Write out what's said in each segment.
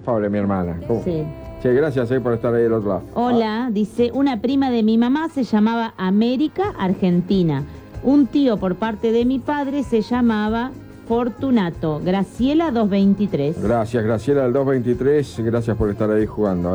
inefable, mi hermana. ¿Cómo? Sí. Che, gracias por estar ahí del otro lado. Hola, dice, una prima de mi mamá se llamaba América Argentina. Un tío por parte de mi padre se llamaba Fortunato. Graciela 223. Gracias, Graciela del 223. Gracias por estar ahí jugando,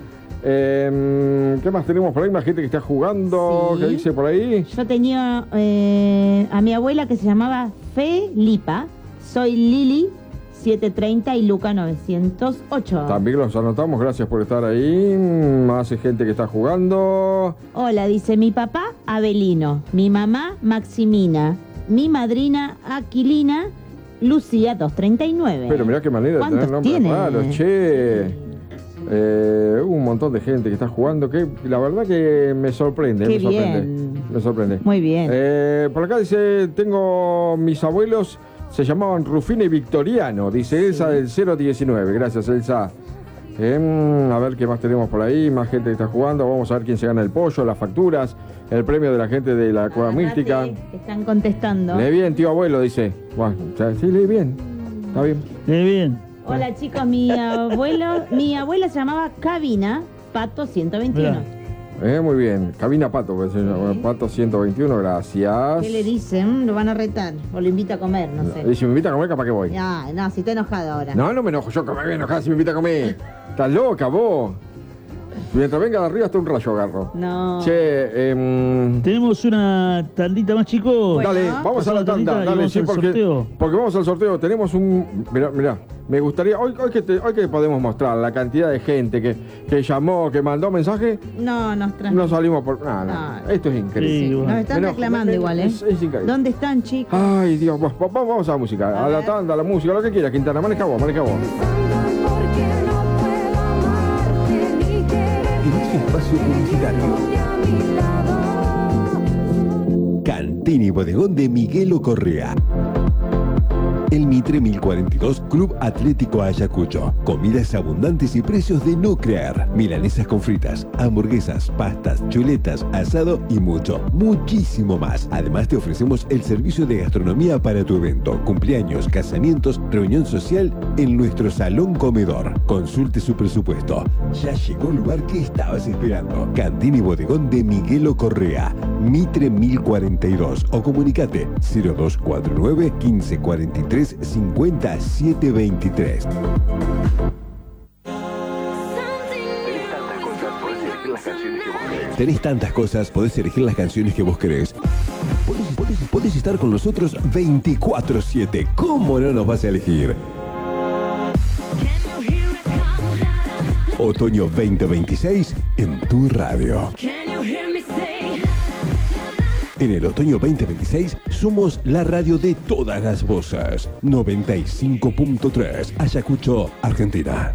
¿qué más tenemos por ahí? Más gente que está jugando. Sí. ¿Qué dice por ahí? Yo tenía a mi abuela que se llamaba Felipa. Soy Lili 730 y Luca 908. También los anotamos, gracias por estar ahí. Más gente que está jugando. Hola, dice mi papá Abelino, mi mamá Maximina, mi madrina Aquilina, Lucía 239. Pero mirá qué manera de tener nombres tiene? raros, che. Un montón de gente que está jugando, que la verdad que me sorprende. Qué me sorprende. bien. Me sorprende. Muy bien. Por acá dice, tengo mis abuelos, se llamaban Rufino y Victoriano, dice Elsa del 019. Gracias, Elsa. A ver qué más tenemos por ahí, más gente que está jugando. Vamos a ver quién se gana el pollo, las facturas, el premio de la gente de la Cueva Mística. Están contestando. Lee bien, tío abuelo, dice. Bueno, sí, lee bien. Está bien. Lee bien. Hola chicos, mi abuela se llamaba Cabina Pato 121. Muy bien. Cabina Pato, pues, Pato 121, gracias. ¿Qué le dicen? Lo van a retar o lo invita a comer, no sé. Y si me invita a comer, capaz que voy. No, si está enojado ahora. No, no me enojo, yo que me voy a enojar si me invita a comer. Estás loca, vos. Mientras venga de arriba hasta un rayo agarro. No. Che, Tenemos una tandita más, chicos. Bueno. dale, vamos a la tanda. Dale, sí, porque vamos al sorteo. Tenemos un... Mirá, me gustaría... Hoy que podemos mostrar la cantidad de gente que llamó, que mandó mensaje. No, No salimos por... No. Esto es increíble. Sí, Sí, bueno. nos están reclamando igual, ¿eh? Es increíble. ¿Dónde están, chicos? Ay, Dios, vamos a la música. A la tanda, a la música, lo que quieras, Quintana. Maneja vos. En este espacio publicitario, Cantina y Bodegón de Miguelo Correa. El Mitre 1042 Club Atlético Ayacucho. Comidas abundantes y precios de no creer. Milanesas con fritas, hamburguesas, pastas, chuletas, asado y muchísimo más. Además te ofrecemos el servicio de gastronomía para tu evento, cumpleaños, casamientos, reunión social en nuestro salón comedor. Consulte su presupuesto. Ya llegó el lugar que estabas esperando. Cantina y Bodegón de Miguelo Correa. Mitre 1042 o comunicate 0249 1543 5723. Tenés tantas cosas, podés elegir las canciones que vos querés. Podés estar con nosotros 24/7. ¿Cómo no nos vas a elegir? Otoño 2026 en tu radio. En el otoño 2026 somos la radio de todas las voces. 95.3 Ayacucho, Argentina.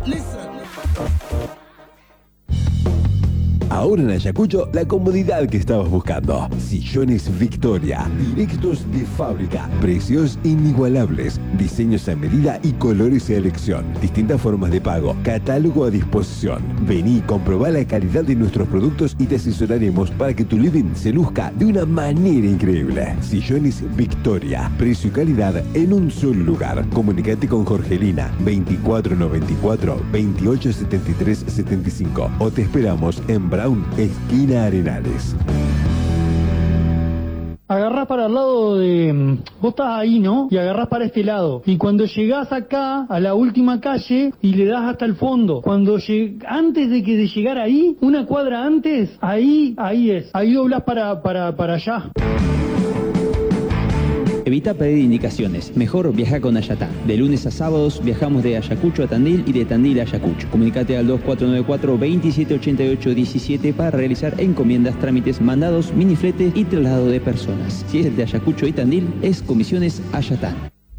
Ahora en Ayacucho, la comodidad que estabas buscando. Sillones Victoria, directos de fábrica, precios inigualables, diseños a medida y colores a elección, distintas formas de pago, catálogo a disposición. Vení y comprobá la calidad de nuestros productos y te asesoraremos para que tu living se luzca de una manera increíble. Sillones Victoria, precio y calidad en un solo lugar. Comunicate con Jorgelina 2494 2873 75 o te esperamos en Brown, esquina Arenales. Agarrás para el lado de... Vos estás ahí, ¿no? Y agarrás para este lado. Y cuando llegás acá, a la última calle, y le das hasta el fondo. Antes de llegar ahí, una cuadra antes, ahí es. Ahí doblás para allá. Evita pedir indicaciones. Mejor viaja con Ayatán. De lunes a sábados viajamos de Ayacucho a Tandil y de Tandil a Ayacucho. Comunicate al 2494-2788-17 para realizar encomiendas, trámites, mandados, minifletes y traslado de personas. Si es de Ayacucho y Tandil, es Comisiones Ayatán.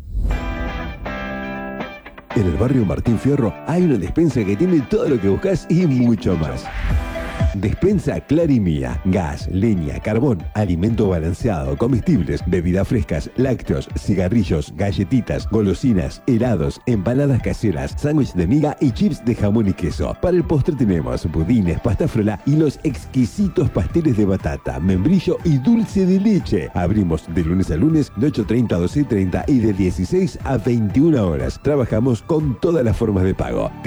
En el barrio Martín Fierro hay una despensa que tiene todo lo que buscas y mucho más. Despensa Clarimía, gas, leña, carbón, alimento balanceado, comestibles, bebidas frescas, lácteos, cigarrillos, galletitas, golosinas, helados, empanadas caseras, sándwich de miga y chips de jamón y queso. Para el postre tenemos budines, pasta frola y los exquisitos pasteles de batata, membrillo y dulce de leche. Abrimos de lunes a lunes de 8:30 a 12:30 y de 16 a 21 horas. Trabajamos con todas las formas de pago.